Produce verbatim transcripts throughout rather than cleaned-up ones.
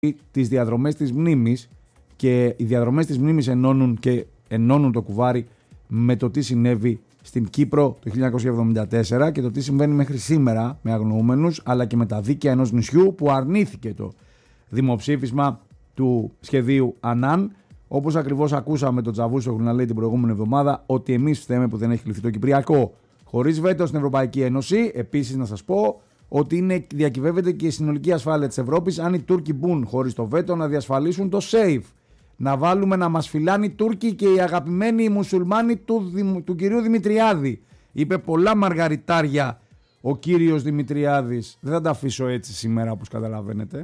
τις διαδρομές της μνήμης, και οι διαδρομές της μνήμης ενώνουν και ενώνουν το κουβάρι με το τι συνέβη στην Κύπρο το χίλια εννιακόσια εβδομήντα τέσσερα και το τι συμβαίνει μέχρι σήμερα με αγνοούμενους, αλλά και με τα δίκαια ενός νησιού που αρνήθηκε το δημοψήφισμα του σχεδίου Ανάν, όπως ακριβώς ακούσαμε τον Τσαβούσογλου να λέει την προηγούμενη εβδομάδα ότι εμείς φταίμε που δεν έχει κληθεί το Κυπριακό. Χωρίς βέτο στην Ευρωπαϊκή Ένωση, επίσης να σας πω ότι είναι, διακυβεύεται και η συνολική ασφάλεια της Ευρώπης αν οι Τούρκοι μπουν χωρίς το βέτο να διασφαλίσουν το safe. Να βάλουμε να μας φυλάνε οι Τούρκοι και οι αγαπημένοι οι μουσουλμάνοι του, του κυρίου Δημητριάδη. Είπε πολλά μαργαριτάρια ο κύριος Δημητριάδης. Δεν θα τα αφήσω έτσι σήμερα, όπως καταλαβαίνετε.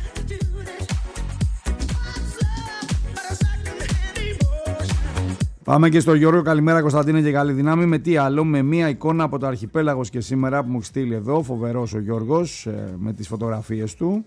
Πάμε και στο Γιώργο. Καλημέρα Κωνσταντίνε και καλή δύναμη. Με τι άλλο, με μία εικόνα από το Αρχιπέλαγος και σήμερα που μου έχει στείλει εδώ. Φοβερός ο Γιώργος με τις φωτογραφίες του.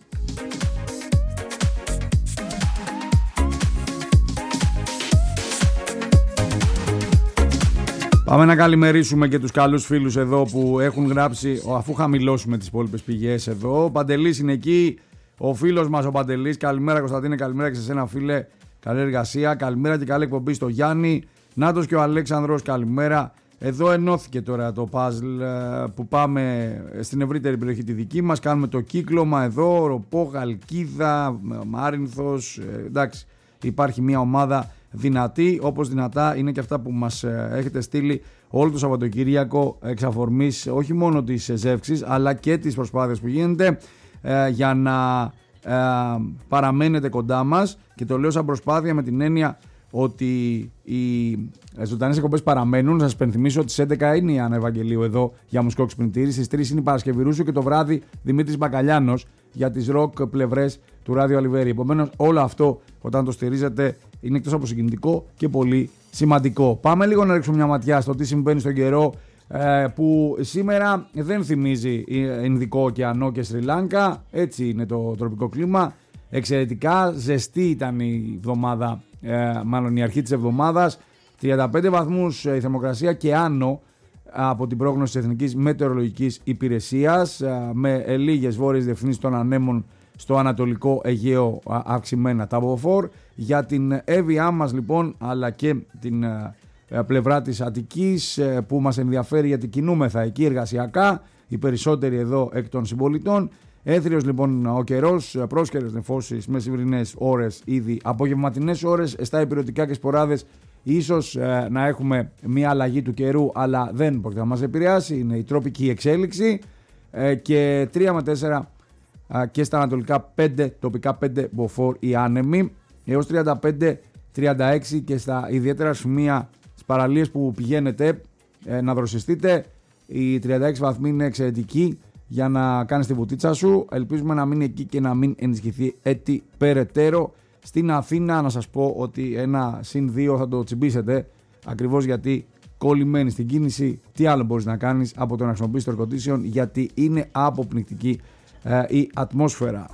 Πάμε να καλημερίσουμε και τους καλούς φίλους εδώ που έχουν γράψει, αφού χαμηλώσουμε τις υπόλοιπες πηγές εδώ. Ο Παντελής είναι εκεί, ο φίλος μας ο Παντελής. Καλημέρα Κωνσταντίνε, καλημέρα και σε σένα φίλε. Καλή εργασία, καλημέρα και καλή εκπομπή στο Γιάννη. Νάτος και ο Αλέξανδρος, καλημέρα. Εδώ ενώθηκε τώρα το puzzle που πάμε στην ευρύτερη περιοχή τη δική μας. Κάνουμε το κύκλωμα εδώ, Ροπό, Χαλκίδα, Μάρινθος. Εντάξει, υπάρχει μια ομάδα δυνατή, όπως δυνατά είναι και αυτά που μας έχετε στείλει όλο το Σαββατοκύριακο εξ αφορμής όχι μόνο της ζεύξης αλλά και τις προσπάθειες που γίνεται ε, για να ε, παραμένετε κοντά μας, και το λέω σαν προσπάθεια με την έννοια ότι οι ζωντανές εκπομπές παραμένουν. Να σας πενθυμίσω ότι στις έντεκα είναι η Άννα Ευαγγελίου εδώ για μουσικό ξυπνητήρι, στις τρεις είναι η Παρασκευή Ρούσου και το βράδυ Δημήτρης Μπακαλιάνος για τις ροκ πλευρές του Ράδιο Αλιβέρη. Επομένως όλο αυτό όταν το στηρίζετε είναι εκτός από συγκινητικό και πολύ σημαντικό. Πάμε λίγο να ρίξουμε μια ματιά στο τι συμβαίνει στον καιρό ε, που σήμερα δεν θυμίζει Ινδικό ωκεανό και Σρι Λάνκα. Έτσι είναι το τροπικό κλίμα. Εξαιρετικά ζεστή ήταν η εβδομάδα, ε, μάλλον η αρχή της εβδομάδας. τριάντα πέντε βαθμούς η θερμοκρασία και άνω από την πρόγνωση της Εθνικής Μετεωρολογικής Υπηρεσίας, ε, με λίγες βόρειες διευθύνσεις των ανέμων στο Ανατολικό Αιγαίο αυξημένα τα μποφόρ. Για την έβειά μας λοιπόν, αλλά και την ε, πλευρά της Αττικής ε, που μας ενδιαφέρει γιατί κινούμεθα εκεί εργασιακά, οι περισσότεροι εδώ εκ των συμπολιτών. Έθριος λοιπόν ο καιρός, πρόσκαιρες νεφώσεις, μεσημβρινές ώρες, ήδη απογευματινές ώρες, στα υπηρετικά και σποράδες. Ίσως ε, να έχουμε μια αλλαγή του καιρού, αλλά δεν πρόκειται να μας επηρεάσει. Είναι η τροπική εξέλιξη ε, και τρία με τέσσερα ε, και στα ανατολικά πέντε, τοπικά πέντε μποφόρ οι άνεμοι, έως τριάντα πέντε τριάντα έξι και στα ιδιαίτερα σημεία στις παραλίες που πηγαίνετε ε, να δροσιστείτε. Οι τριάντα έξι βαθμοί είναι εξαιρετικοί για να κάνεις τη βουτίτσα σου. Ελπίζουμε να μείνει εκεί και να μην ενισχυθεί έτσι περαιτέρω. Στην Αθήνα να σας πω ότι ένα συν δύο θα το τσιμπήσετε, ακριβώς γιατί κολλημένοι στην κίνηση. Τι άλλο μπορείς να κάνεις από το να χρησιμοποιήσεις το air condition, γιατί είναι αποπνικτική ε, η ατμόσφαιρα.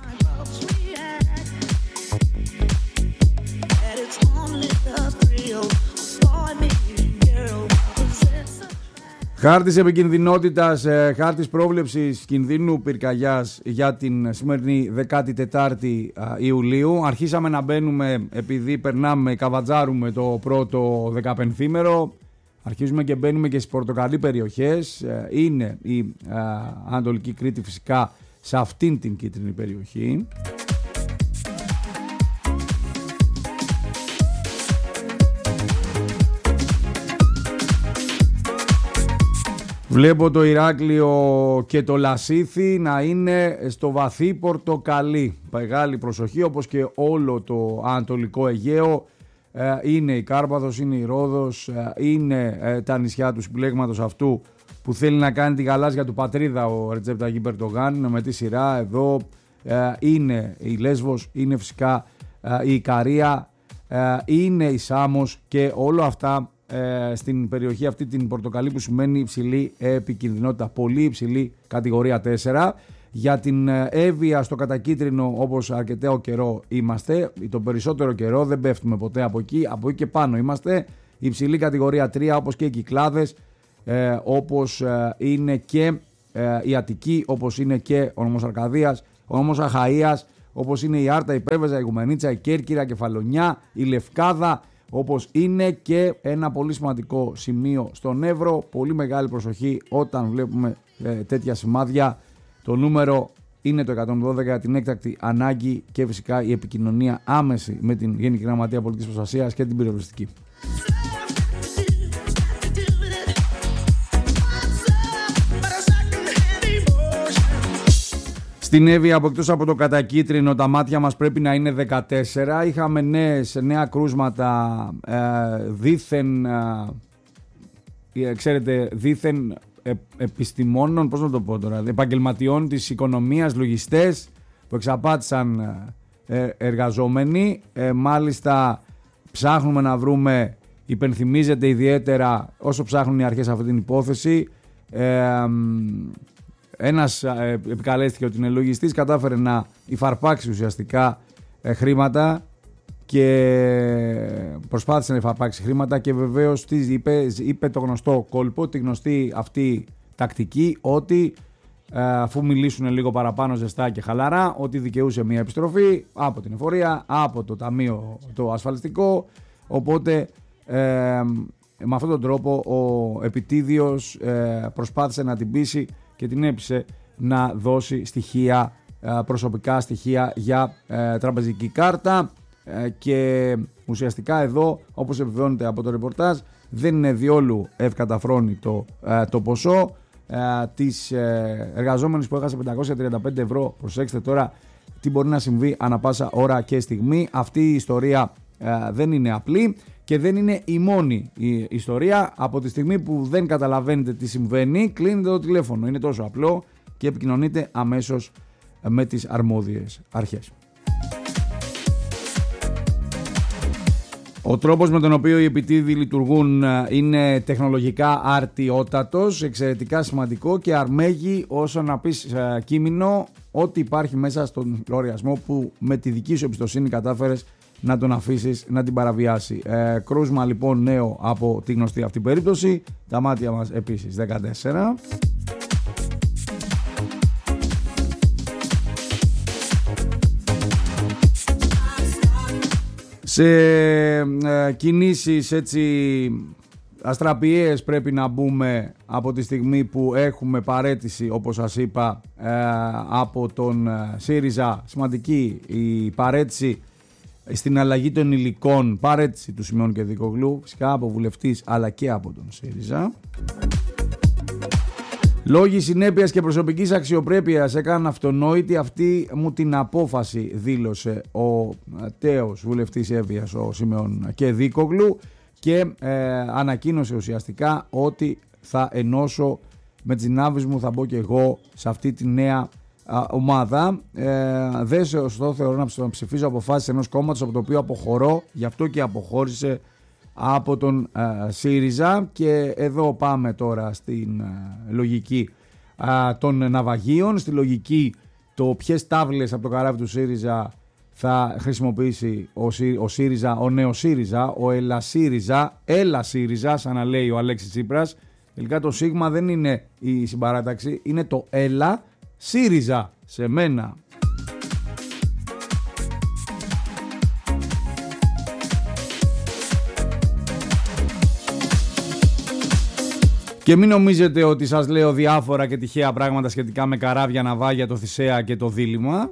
Χάρτης επικινδυνότητας, ε, χάρτης πρόβλεψης κινδύνου πυρκαγιάς για την σημερινή δεκάτη τέταρτη Ιουλίου. Αρχίσαμε να μπαίνουμε, επειδή περνάμε, καβατζάρουμε το πρώτο δεκαπενθήμερο. Αρχίζουμε και μπαίνουμε και στις πορτοκαλί περιοχές. Ε, είναι η ε, Ανατολική Κρήτη φυσικά σε αυτήν την κίτρινη περιοχή. Βλέπω το Ηράκλειο και το Λασίθι να είναι στο βαθύ πορτοκαλί. Μεγάλη προσοχή, όπως και όλο το Ανατολικό Αιγαίο. Είναι η Κάρπαθος, είναι η Ρόδος, είναι τα νησιά του συμπλέγματος αυτού που θέλει να κάνει τη γαλάζια του πατρίδα ο Ρετζέπ Ταγίπ Ερντογάν. Με τη σειρά εδώ είναι η Λέσβος, είναι φυσικά η Ικαρία, είναι η Σάμος και όλα αυτά στην περιοχή αυτή την πορτοκαλί, που σημαίνει υψηλή επικινδυνότητα, πολύ υψηλή κατηγορία τέσσερα. Για την Εύβοια στο κατακίτρινο, όπως αρκετό καιρό είμαστε, το περισσότερο καιρό δεν πέφτουμε ποτέ από εκεί, από εκεί και πάνω είμαστε, υψηλή κατηγορία τρία, όπως και οι Κυκλάδες, ε, όπως ε, είναι και ε, η Αττική, όπως είναι και ο νομός Αρκαδίας, ο νομός Αχαΐας, όπως είναι η Άρτα, η Πρέβεζα, η Γουμενίτσα, η Κέρκυρα, η Κεφαλονιά, η Λευκάδα, όπως είναι και ένα πολύ σημαντικό σημείο στον Εύρο. Πολύ μεγάλη προσοχή όταν βλέπουμε ε, τέτοια σημάδια. Το νούμερο είναι το εκατόν δώδεκα, την έκτακτη ανάγκη και φυσικά η επικοινωνία άμεση με την Γενική Γραμματεία Πολιτικής Προστασίας και την πυροσβεστική. Στην Εύβοια, από εκτός από το κατακίτρινο, τα μάτια μας πρέπει να είναι δεκατέσσερα. Είχαμε νέες, νέα κρούσματα ε, δήθεν, ε, ξέρετε, δήθεν ε, επιστημόνων, πώς να το πω τώρα, επαγγελματιών της οικονομίας, λογιστές που εξαπάτησαν ε, εργαζόμενοι. Ε, μάλιστα ψάχνουμε να βρούμε, υπενθυμίζεται ιδιαίτερα όσο ψάχνουν οι αρχές αυτή την υπόθεση, ε, ένας ε, επικαλέστηκε ότι είναι λογιστής, κατάφερε να υφαρπάξει ουσιαστικά ε, χρήματα και προσπάθησε να υφαρπάξει χρήματα και βεβαίως τι είπε, είπε το γνωστό κόλπο, τη γνωστή αυτή τακτική ότι ε, αφού μιλήσουν λίγο παραπάνω ζεστά και χαλαρά, ότι δικαιούσε μια επιστροφή από την εφορία, από το ταμείο το ασφαλιστικό, οπότε ε, με αυτόν τον τρόπο ο επιτίδιος ε, προσπάθησε να την πείσει και την έπεισε να δώσει στοιχεία, προσωπικά στοιχεία για ε, τραπεζική κάρτα ε, και ουσιαστικά εδώ, όπως επιβεβαιώνεται από το ρεπορτάζ, δεν είναι διόλου ευκαταφρόνητο ε, το ποσό ε, της ε, εργαζόμενης που έχασε πεντακόσια τριάντα πέντε ευρώ. Προσέξτε τώρα τι μπορεί να συμβεί ανα πάσα ώρα και στιγμή. Αυτή η ιστορία ε, δεν είναι απλή και δεν είναι η μόνη η ιστορία. Από τη στιγμή που δεν καταλαβαίνετε τι συμβαίνει, κλείνετε το τηλέφωνο. Είναι τόσο απλό και επικοινωνείτε αμέσως με τις αρμόδιες αρχές. Ο τρόπος με τον οποίο οι επιτίδοι λειτουργούν είναι τεχνολογικά αρτιότατος, εξαιρετικά σημαντικό και αρμέγει όσο να πεις κείμενο ό,τι υπάρχει μέσα στον λογαριασμό που με τη δική σου εμπιστοσύνη κατάφερες να τον αφήσεις να την παραβιάσει. Ε, κρούσμα λοιπόν νέο από τη γνωστή αυτή περίπτωση. Τα μάτια μας επίσης δεκατέσσερα. Σε ε, κινήσεις έτσι αστραπιαίες πρέπει να μπούμε από τη στιγμή που έχουμε παρέτηση, όπως σας είπα, ε, από τον ε, ΣΥΡΙΖΑ. Σημαντική η παρέτηση στην αλλαγή των υλικών, παρέτηση του Σιμεών και Δικογλού, φυσικά από βουλευτής αλλά και από τον ΣΥΡΙΖΑ. Λόγοι συνέπειας και προσωπικής αξιοπρέπειας έκαναν αυτονόητη αυτή μου την απόφαση, δήλωσε ο τέος βουλευτής Εύβοιας, ο Σιμεών και Δικογλού, και ε, ανακοίνωσε ουσιαστικά ότι θα ενώσω με τις δυνάμεις μου, θα μπω και εγώ σε αυτή τη νέα α, ομάδα. Ε, δεν σωστό θεωρώ να ψηφίζω αποφάσεις ενός κόμματος από το οποίο αποχωρώ, γι' αυτό και αποχώρησε από τον ε, ΣΥΡΙΖΑ. Και εδώ πάμε τώρα στην ε, λογική ε, των ναυαγίων, στη λογική το ποιες τάβλες από το καράβι του ΣΥΡΙΖΑ θα χρησιμοποιήσει ο, Σύ, ο ΣΥΡΙΖΑ, ο νέος ΣΥΡΙΖΑ, ο Έλα ΣΥΡΙΖΑ, Έλα ΣΥΡΙΖΑ, σαν να λέει ο Αλέξης Τσίπρας. Τελικά το σίγμα δεν είναι η συμπαράταξη, είναι το Έλα ΣΥΡΙΖΑ σε μένα. Και μην νομίζετε ότι σας λέω διάφορα και τυχαία πράγματα σχετικά με καράβια, ναυάγια, το Θησέα και το δίλημμα.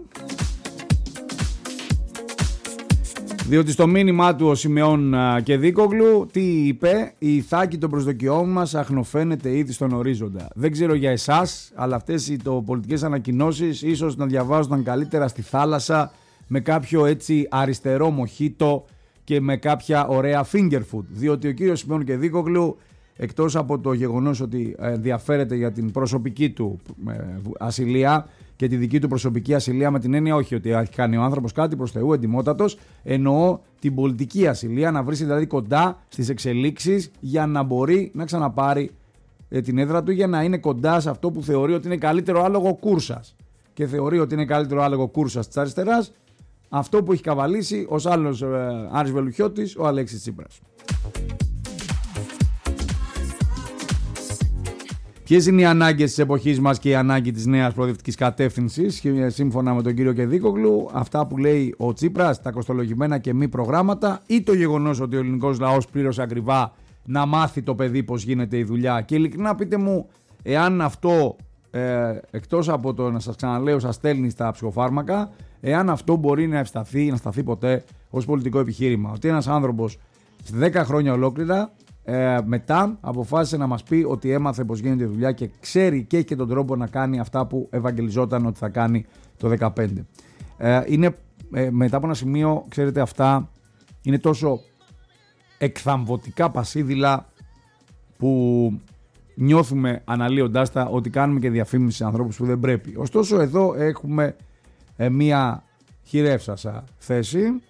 Διότι στο μήνυμά του ο Σιμεών και Δικογλού τι είπε? Η Ιθάκη των προσδοκιών μας αχνοφαίνεται ήδη στον ορίζοντα. Δεν ξέρω για εσάς, αλλά αυτές οι το πολιτικές ανακοινώσεις ίσως να διαβάζονταν καλύτερα στη θάλασσα με κάποιο έτσι αριστερό μοχίτο και με κάποια ωραία finger food. Διότι ο κύριος Σιμεών και Δικογλού, εκτός από το γεγονός ότι ενδιαφέρεται για την προσωπική του ασυλία και τη δική του προσωπική ασυλία, με την έννοια όχι ότι έχει κάνει ο άνθρωπος κάτι προς Θεού εντιμότατος, εννοώ την πολιτική ασυλία, να βρίσκεται δηλαδή κοντά στις εξελίξεις για να μπορεί να ξαναπάρει την έδρα του, για να είναι κοντά σε αυτό που θεωρεί ότι είναι καλύτερο άλογο Κούρσας. Και θεωρεί ότι είναι καλύτερο άλογο Κούρσας της αριστεράς αυτό που έχει καβαλήσει ως άλλος ε, Άρης Βελουχιώτης, ο Αλέξης Τσίπρας. Ποιες είναι οι ανάγκες της εποχής μας και η ανάγκη της νέας προοδευτικής κατεύθυνσης, σύμφωνα με τον κύριο Κεδίκογλου, αυτά που λέει ο Τσίπρας, τα κοστολογημένα και μη προγράμματα, ή το γεγονός ότι ο ελληνικός λαός πλήρωσε ακριβά να μάθει το παιδί πώς γίνεται η δουλειά. Και ειλικρινά πείτε μου, εάν αυτό, ε, εκτός από το να σας ξαναλέω, σας στέλνει στα ψυχοφάρμακα, εάν αυτό μπορεί να ευσταθεί, να σταθεί ποτέ ως πολιτικό επιχείρημα. Ότι ένας άνθρωπος σε δέκα χρόνια ολόκληρα, Ε, μετά αποφάσισε να μας πει ότι έμαθε πως γίνεται η δουλειά και ξέρει και έχει και τον τρόπο να κάνει αυτά που ευαγγελιζόταν ότι θα κάνει το δεκαπέντε. Ε, είναι ε, μετά από ένα σημείο, ξέρετε, αυτά είναι τόσο εκθαμβωτικά πασίδηλα που νιώθουμε αναλύοντάς τα ότι κάνουμε και διαφήμιση σε ανθρώπους που δεν πρέπει. Ωστόσο εδώ έχουμε ε, μία χειρεύσασα θέση